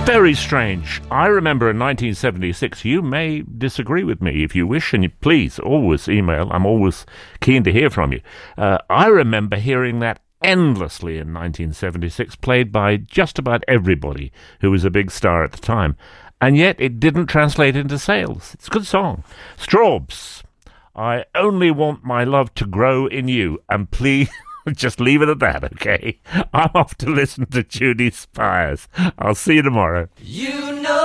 Very strange. I remember in 1976, you may disagree with me if you wish, and please always email. I'm always keen to hear from you. I remember hearing that endlessly in 1976, played by just about everybody who was a big star at the time, and yet it didn't translate into sales. It's a good song. Strawbs, I only want my love to grow in you, and please... just leave it at that, okay? I'm off to listen to Judy Spires. I'll see you tomorrow. You know